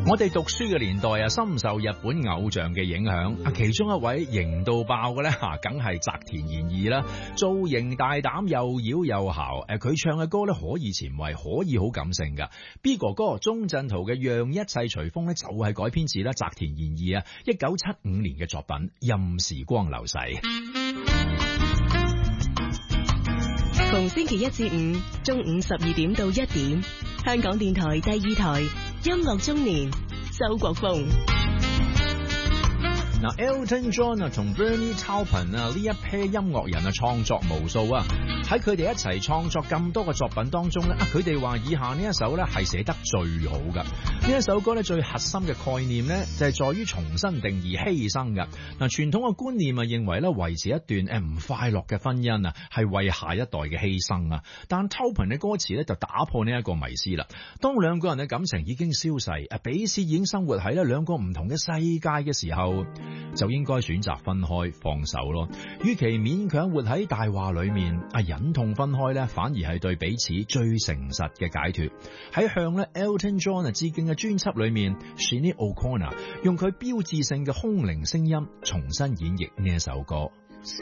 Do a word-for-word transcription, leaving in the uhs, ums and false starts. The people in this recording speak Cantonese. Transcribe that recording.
我哋讀書嘅年代啊，深受日本偶像嘅影響。啊，其中一位型到爆嘅咧，吓，梗係澤田研二啦。造型大膽又妖又姣，誒，佢唱嘅歌咧可以前衛，可以好感性噶。B 哥哥鍾鎮濤嘅《讓一切隨風》咧，就係改編自啦澤田研二啊一九七五年嘅作品《任時光流逝》。 逢星期一至五中午十二點到一點，香港電台第二台音樂中年，周國峰。 嗱 Elton John 啊同 Bernie Taupin 啊呢一批音樂人啊創作無數啊，喺佢哋一齊創作咁多個作品當中咧，啊佢哋話以下呢一首咧係寫得最好噶。呢一首歌咧最核心嘅概念咧就係在於重新定義犧牲噶。嗱，傳統嘅觀念啊認為咧維持一段誒唔快樂嘅婚姻啊係為下一代嘅犧牲啊，但 Taupin 嘅歌詞咧就打破呢一個迷思啦。當兩個人嘅感情已經消逝，啊彼此已經生活喺咧兩個唔同嘅世界嘅時候，就應該選擇分開放手咯。與其勉強活喺大話裏面，啊忍痛分開咧，反而係對彼此最誠實嘅解脫。喺向咧 Elton John 啊致敬嘅專輯裏面 Sinéad O'Connor 用佢標誌性嘅空靈聲音重新演繹呢一首歌。